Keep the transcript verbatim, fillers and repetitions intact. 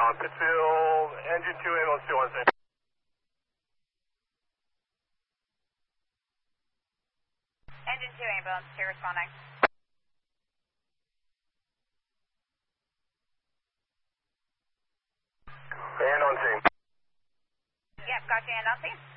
Uh, Pittsfield, engine two, ambulance two, one six. Engine two, ambulance two, responding. And on scene. Yep, got you and on scene.